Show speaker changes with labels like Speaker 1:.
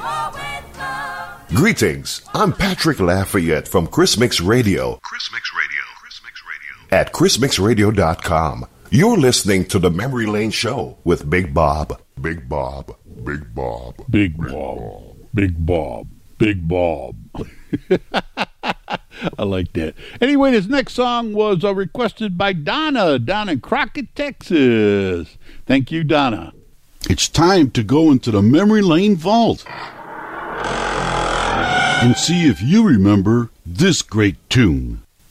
Speaker 1: Greetings, I'm Patrick Lafayette from Chris Mix Radio. At chrismixradio.com. You're listening to the Memory Lane Show with Big Bob. Big Bob. Big Bob. Big Bob. Big Bob. Big Bob.
Speaker 2: I like that. Anyway, this next song was requested by Donna down in Crockett, Texas. Thank you, Donna.
Speaker 3: It's time to go into the Memory Lane Vault and see if you remember this great tune.